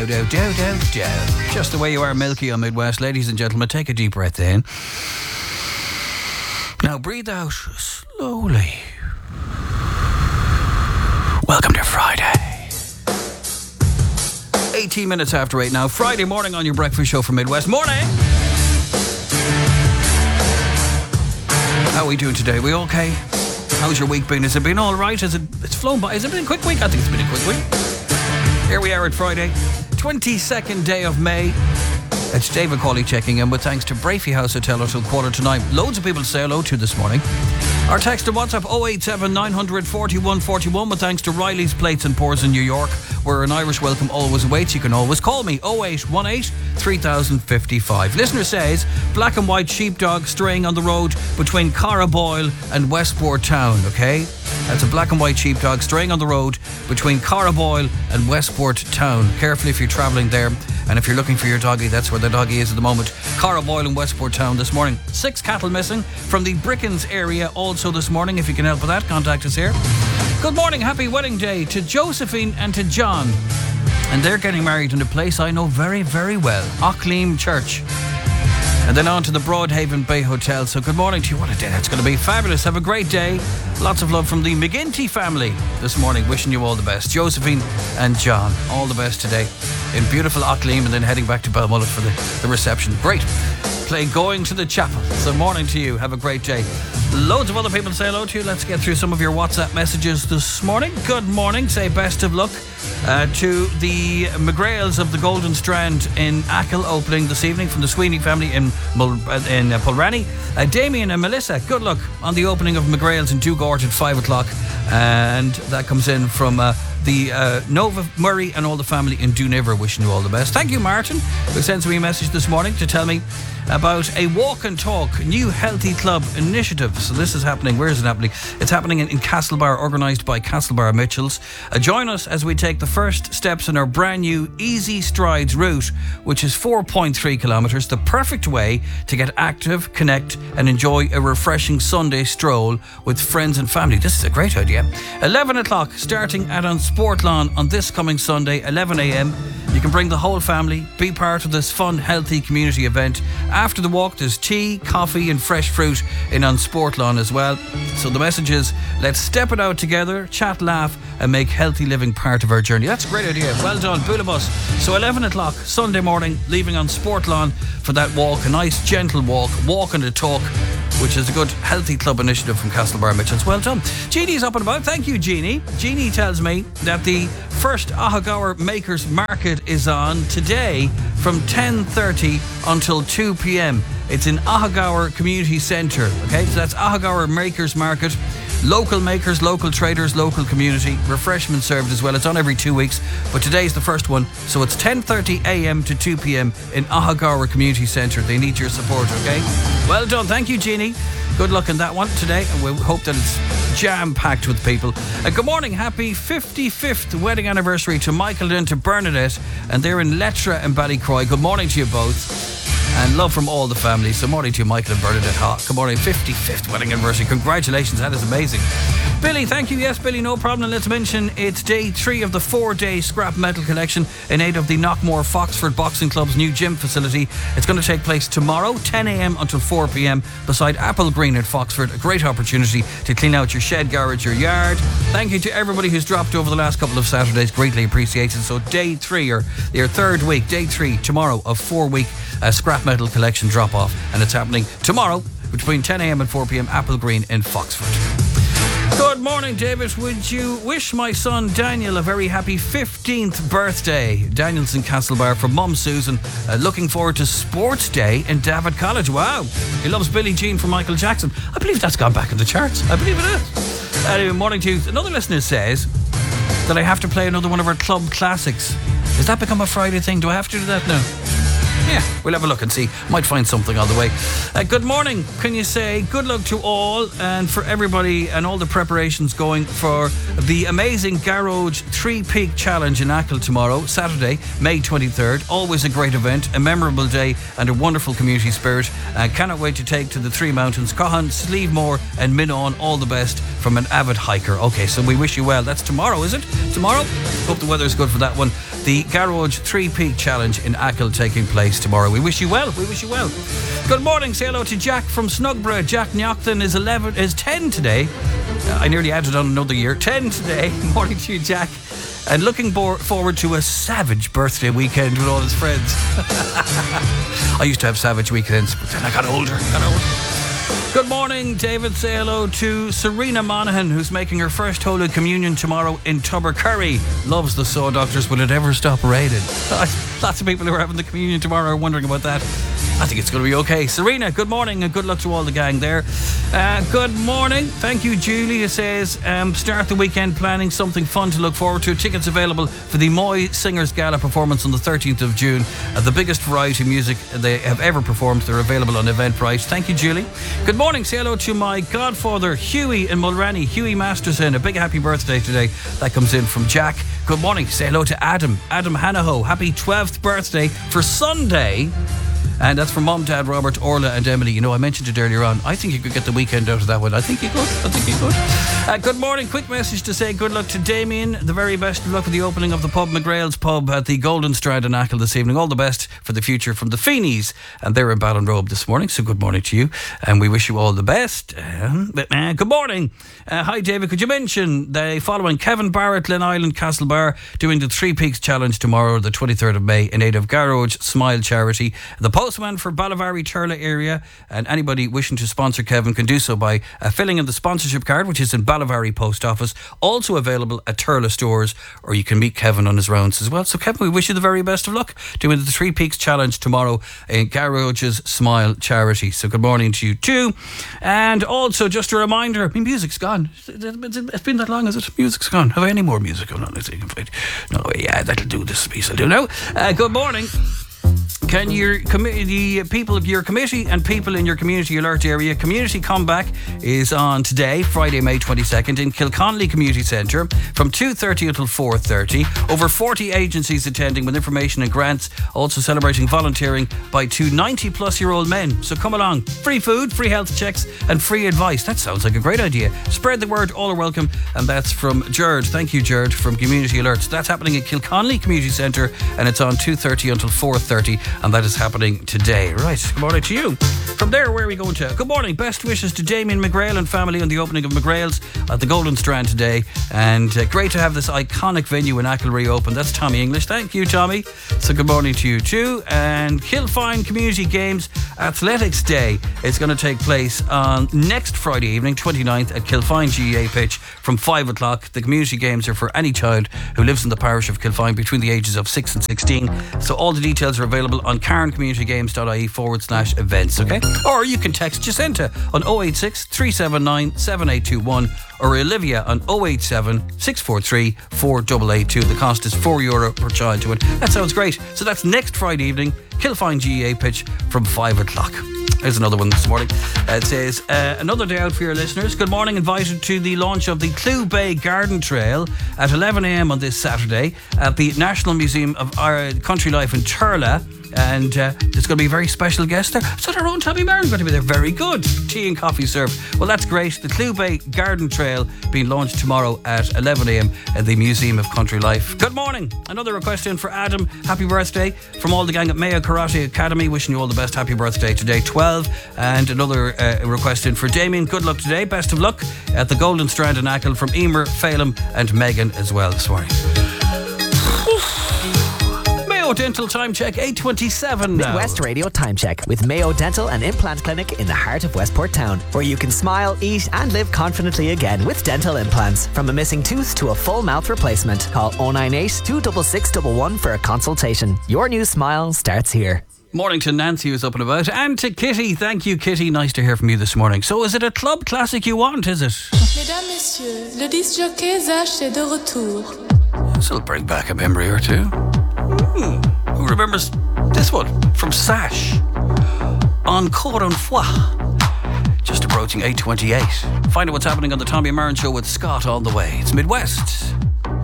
Just the way you are, Milky on Midwest. Ladies and gentlemen, take a deep breath in. Now breathe out slowly. Welcome to Friday. 18 minutes after 8 now. Friday morning on your breakfast show from Midwest. Morning! How are we doing today? We okay? How's your week been? Has it been all right? It's flown by? Has it been a quick week? I think it's been a quick week. Here we are at Friday, 22nd day of May. It's David Cawley checking in with thanks to Brafey House Hotel until 8:45. Loads of people to say hello to this morning. Our text to WhatsApp 087 900 4141 with thanks to Riley's Plates and Pours in New York, where an Irish welcome always awaits. You can always call me 0818 3055. Listener says black and white sheepdog straying on the road between Carraboyle and Westport Town. Okay, that's a black and white sheepdog straying on the road between Carraboyle and Westport Town. Careful if you're travelling there, and if you're looking for your doggy, that's where the doggy is at the moment. Carraboyle and Westport Town this morning. 6 cattle missing from the Brickens area also this morning. If you can help with that, contact us here. Good morning, happy wedding day to Josephine and to John. And they're getting married in a place I know very, very well, Auckland Church. And then on to the Broadhaven Bay Hotel. So good morning to you. What a day that's going to be. Fabulous. Have a great day. Lots of love from the McGinty family this morning. Wishing you all the best. Josephine and John, all the best today in beautiful Auckland, and then heading back to Balmullet for the reception. Great. Play Going to the Chapel. So morning to you. Have a great day. Loads of other people to say hello to you. Let's get through some of your WhatsApp messages this morning. Good morning. Say best of luck to the McGrails of the Golden Strand in Achill, opening this evening from the Sweeney family in Pulrani. Damien and Melissa, good luck on the opening of McGrails in Dugort at 5 o'clock. And that comes in from the Nova Murray and all the family in Duniver, wishing you all the best. Thank you, Martin, who sends me a message this morning to tell me about a walk and talk new healthy club initiative. So this is happening. Where is it happening? It's happening in Castlebar, organised by Castlebar Mitchells. Join us as we take the first steps in our brand new Easy Strides route, which is 4.3 kilometres, the perfect way to get active, connect and enjoy a refreshing Sunday stroll with friends and family. This is a great idea. 11 o'clock starting at on Sportlawn on this coming Sunday, 11 a.m. You can bring the whole family, be part of this fun, healthy community event. After the walk, there's tea, coffee and fresh fruit in on Sportlawn as well. So the message is, let's step it out together, chat, laugh and make healthy living part of our journey. That's a great idea. Well done, Boulabus. So 11 o'clock Sunday morning, leaving on Sportlawn for that walk, a nice gentle walk and a talk, which is a good healthy club initiative from Castlebar Mitchells. Well done. Jeannie's up and about. Thank you, Jeannie. Jeannie tells me that the first Ahagowr Makers Market is on today from 10:30 until 2 p.m. It's in Ahagowr Community Centre. Okay, so that's Ahagowr Makers Market. Local makers, local traders, local community. Refreshment served as well. It's on every 2 weeks, but today's the first one. So it's 10:30 a.m. to 2 p.m. in Ahagowr Community Centre. They need your support, okay? Well done. Thank you, Jeannie. Good luck in that one today, and we hope that it's jam-packed with people. Good morning. Happy 55th wedding anniversary to Michael and to Bernadette, and they're in Lettra and Ballycroy. Good morning to you both. And love from all the families. So morning to you, Michael and Bernadette. Good morning, 55th wedding anniversary. Congratulations, that is amazing. Billy, thank you. Yes, Billy, no problem. Let's mention it's day 3 of the 4-day scrap metal collection in aid of the Knockmore Foxford Boxing Club's new gym facility. It's going to take place tomorrow, 10 a.m. until 4 p.m. beside Apple Green at Foxford. A great opportunity to clean out your shed, garage, your yard. Thank you to everybody who's dropped over the last couple of Saturdays. Greatly appreciated. So day 3, or your third week, day 3, tomorrow of 4-week scrap metal collection drop off, and it's happening tomorrow between 10 a.m. and 4 p.m. Apple Green in Foxford. Good morning, David. Would you wish my son Daniel a very happy 15th birthday? Daniel's in Castlebar from Mum Susan. Looking forward to Sports Day in David College. Wow. He loves Billie Jean from Michael Jackson. I believe that's gone back in the charts. I believe it is. Anyway, morning to you. Another listener says that I have to play another one of our club classics. Has that become a Friday thing? Do I have to do that now? Yeah, we'll have a look and see. Might find something on the way. Good morning. Can you say good luck to all and for everybody and all the preparations going for the amazing Garage 3 Peak Challenge in Achill tomorrow, Saturday, May 23rd. Always a great event, a memorable day and a wonderful community spirit. Cannot wait to take to the 3 mountains, Cohan, Slievemore and Minnon. All the best from an avid hiker. Okay, so we wish you well. That's tomorrow, is it? Tomorrow? Hope the weather's good for that one. the Garage 3 Peak Challenge in Achill taking place tomorrow. We wish you well. Good morning. Say hello to Jack from Snugborough. Jack Nyochtan is 10 today. I nearly added on another year. 10 today. Morning to you, Jack. And looking forward to a savage birthday weekend with all his friends. I used to have savage weekends, but then I got older. Good morning, David. Say hello to Serena Monaghan, who's making her first Holy Communion tomorrow in Tubbercurry. Loves the Saw Doctors. Will it ever stop raining? Lots of people who are having the communion tomorrow are wondering about that. I think it's going to be okay. Serena, good morning and good luck to all the gang there. Good morning. Thank you, Julie. It says, start the weekend planning something fun to look forward to. Tickets available for the Moy Singers Gala performance on the 13th of June. The biggest variety of music they have ever performed. They're available on Eventbrite. Thank you, Julie. Good morning. Say hello to my godfather, Hughie in Mulrenny. Hughie Masterson. A big happy birthday today. That comes in from Jack. Good morning. Say hello to Adam Hanaho. Happy 12th birthday for Sunday. And that's from Mom, Dad, Robert, Orla and Emily. You know, I mentioned it earlier on. I think you could get the weekend out of that one. I think you could. Good morning. Quick message to say good luck to Damien. The very best of luck with the opening of the pub, McGrail's Pub, at the Golden Strand in Achill this evening. All the best for the future from the Feeneys. And they're in Ballinrobe this morning. So good morning to you. And we wish you all the best. Good morning. Hi, David. Could you mention the following? Kevin Barrett, Glen Island, Castlebar, doing the 3 Peaks Challenge tomorrow, the 23rd of May, in aid of Garage Smile Charity. The postman for Ballavary, Turla area, and anybody wishing to sponsor Kevin can do so by filling in the sponsorship card, which is in Ballavary Post Office, also available at Turla stores, or you can meet Kevin on his rounds as well. So Kevin, we wish you the very best of luck doing the 3 Peaks Challenge tomorrow in Garage's Smile Charity. So good morning to you too. And also just a reminder, I mean, music's gone. It's been that long, is it? Music's gone. Have I any more music? I'm not thinking. No, yeah, that'll do. This piece will do now. Good morning. Can the people of your committee and people in your community alert area, Community Comeback is on today, Friday, May 22nd, in Kilconnelly Community Centre from 2:30 until 4:30. Over 40 agencies attending with information and grants, also celebrating volunteering by 2 90-plus-year-old men. So come along. Free food, free health checks and free advice. That sounds like a great idea. Spread the word, all are welcome. And that's from Gerd. Thank you, Gerd, from Community Alerts. That's happening at Kilconnelly Community Centre and it's on 2:30 until 4:30. And that is happening today. Right, good morning to you. From there, where are we going to? Good morning. Best wishes to Damien McGrail and family on the opening of McGrail's at the Golden Strand today. And great to have this iconic venue in Achill reopened. That's Tommy English. Thank you, Tommy. So good morning to you too. And Kilfine Community Games Athletics Day is going to take place on next Friday evening, 29th, at Kilfine GEA pitch from 5 o'clock. The community games are for any child who lives in the parish of Kilfine between the ages of 6 and 16. So all the details are available on cairncommunitygames.ie/events, okay? Or you can text Jacinta on 086 379 7821 or Olivia on 087 643 4882. The cost is €4 per child to it. That sounds great. So that's next Friday evening, Kilfine GEA pitch from 5 o'clock. There's another one this morning. It says, another day out for your listeners. Good morning. Invited to the launch of the Clew Bay Garden Trail at 11 a.m. on this Saturday at the National Museum of Country Life in Turla. And there's going to be a very special guest there. So their own Tommy Maron going to be there. Very good. Tea and coffee served. Well, that's great. The Clew Bay Garden Trail being launched tomorrow at 11 a.m. at the Museum of Country Life. Good morning. Another request in for Adam. Happy birthday from all the gang at Mayo Karate Academy. Wishing you all the best. Happy birthday today, 12. And another request in for Damien. Good luck today. Best of luck at the Golden Strand in Achill from Emer, Phelim and Megan as well this morning. Mayo Dental Time Check, 8:27 now. Midwest Radio Time Check with Mayo Dental and Implant Clinic in the heart of Westport Town, where you can smile, eat and live confidently again with dental implants. From a missing tooth to a full mouth replacement, call 098 266 111 for a consultation. Your new smile starts here. Morning to Nancy who's up and about, and to Kitty. Thank you, Kitty. Nice to hear from you this morning. So is it a club classic you want, is it? Mesdames, messieurs, le disc jockey Zach est de retour. This will bring back a memory or two. Who remembers this one from Sash? Encore une fois. Just approaching 8:28. Find out what's happening on the Tommy Maron Show with Scott on the way. It's Midwest.